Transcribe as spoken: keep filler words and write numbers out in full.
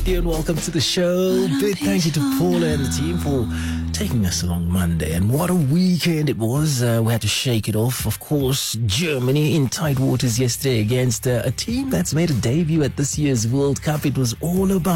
with you and welcome to the show. Big thank you to Paula and the team for taking us along Monday. And what a weekend it was. Uh, we had to shake it off. Of course, Germany in tight waters yesterday against uh, a team that's made a debut at this year's World Cup. It was all about